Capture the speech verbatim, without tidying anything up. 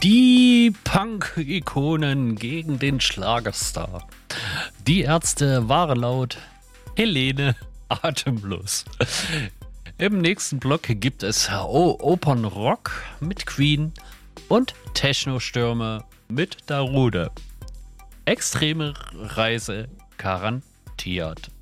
Die Punk-Ikonen gegen den Schlagerstar. Die Ärzte waren laut, Helene atemlos. Im nächsten Block gibt es o- Opernrock mit Queen und Techno-Stürme mit Darude. Extreme Reise garantiert.